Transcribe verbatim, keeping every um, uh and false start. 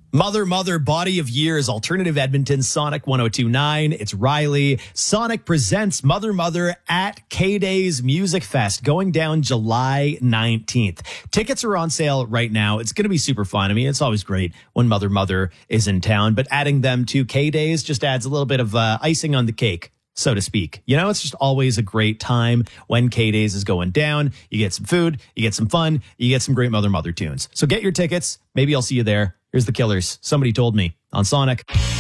Mother, Mother, Body of Years, Alternative Edmonton, Sonic one oh two point nine. It's Riley. Sonic presents Mother, Mother at K-Days Music Fest going down July nineteenth. Tickets are on sale right now. It's going to be super fun. I mean, it's always great when Mother, Mother is in town, but adding them to K-Days just adds a little bit of uh, icing on the cake, so to speak. You know, it's just always a great time when K-Days is going down. You get some food, you get some fun, you get some great Mother, Mother tunes. So get your tickets. Maybe I'll see you there. Here's the Killers. Somebody told me on Sonic.